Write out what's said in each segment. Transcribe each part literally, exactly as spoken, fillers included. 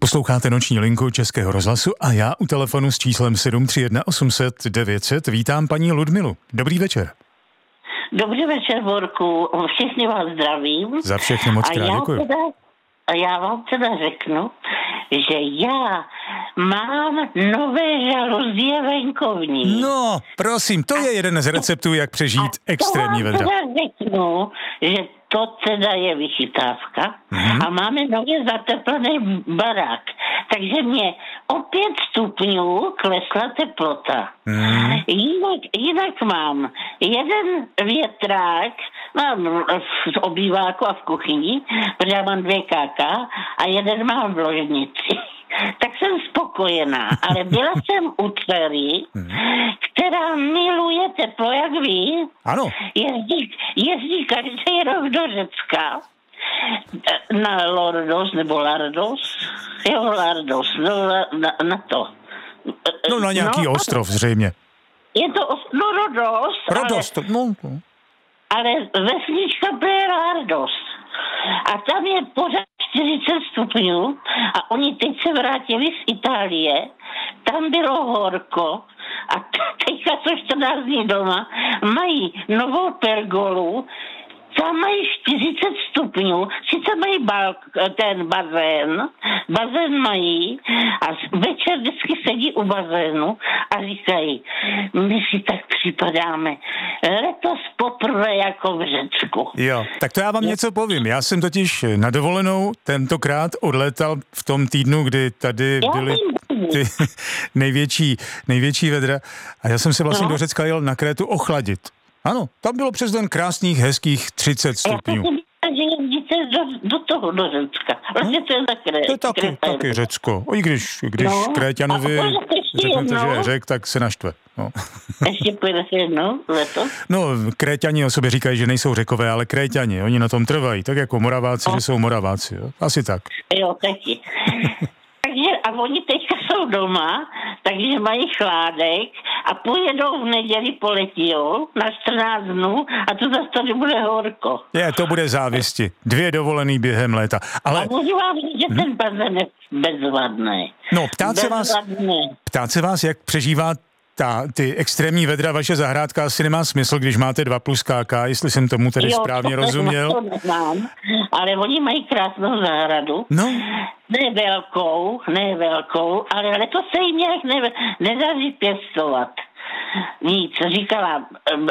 Posloucháte Noční linku Českého rozhlasu a já u telefonu s číslem sedm tři jedna osm set devět set vítám paní Ludmilu. Dobrý večer. Dobrý večer, Borku. Všichni vás zdravím. Za všechny moc krát děkuji. Teda, a já vám teda řeknu, že já mám nové žaluzie venkovní. No, prosím, to je jeden z receptů, jak přežít extrémní vedra. A to vám teda řeknu, že to teda je vychytávka mm-hmm. a máme nově zateplený barák. Takže mě o pět stupňů klesla teplota. Mm. Jinak, jinak mám jeden větrák, mám v obýváku a v kuchyni, protože já mám dvě káka a jeden mám v ložnici. Tak jsem spokojená, ale byla jsem u dcery, která miluje teplo, jak ví. Ano. Jezdí, jezdí každý rok do Řecka na Lordos nebo Lardos, jo, Lardos, no, na, na to. No na nějaký no, ostrov zřejmě. Je to, os- no Rodos, Rodos, ale, no. ale vesnička je Lardos. A tam je pořád čtyřicet stupňů a oni teď se vrátili z Itálie, tam bylo horko a teďka jsou čtrnáct dní doma, mají novou pergolu, tam mají čtyřicet stupňů, sice mají balk- ten bazén, bazén mají a večer vždycky sedí u bazénu a říkají, my si tak připadáme letos poprvé jako v Řecku. Jo, tak to já vám něco povím. Já jsem totiž na dovolenou tentokrát odletal v tom týdnu, kdy tady byly ty největší, největší vedra a já jsem se vlastně no. do Řecka jel na Krétu ochladit. Ano, tam bylo přes den krásných, hezkých třicet stupňů. Takže jezdíte do, do toho, do Řecka. Vlastně to je za Kré, To je taky, Kré, taky Řecko. O, I když, když no. Kréťanovi řeknete, že je Řek, tak se naštve. No. Ještě půjdete jednou letos? No, Kréťani o sobě říkají, že nejsou Řekové, ale Kréťani, oni na tom trvají, tak jako Moraváci, no. že jsou Moraváci. Jo? Asi tak. Jo, taky. Takže a oni teďka jsou doma, takže mají chládek a pojedou v neděli poletí, jo, na čtrnáct dnů a to zase tady bude horko. Je, to bude závisti. Dvě dovolený během léta. Ale... A můžu vám říct, že ten bazén je bezvadný. No, ptát se vás, ptát se vás, jak přežívá ta, ty extrémní vedra, vaše zahrádka asi nemá smysl, když máte dva plus káka, jestli jsem tomu tedy jo, správně to rozuměl. To nemám, ale oni mají krásnou zahradu. No. Ne velkou, ne velkou, ale letos se jim nějak ne, nedaří pěstovat. Nic, říkala,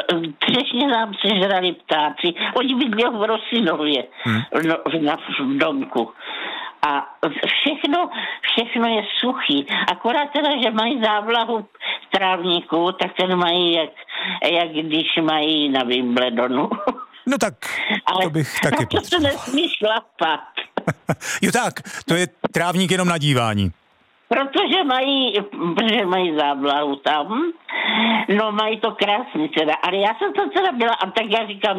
třešně nám sežrali ptáci, oni bydlí v Rosinově, hmm. no, na, v domku. A všechno, všechno je suchý. Akorát teda, že mají závlahu trávníku, tak ten mají, jak, jak když mají na Wimbledonu. No tak, ale to bych taky potřeboval. Ale to se nesmí šlapat. Jo tak, to je trávník jenom na dívání. Protože mají, protože mají závlahu tam, no mají to krásný teda, ale já jsem to teda byla, a tak já říkám,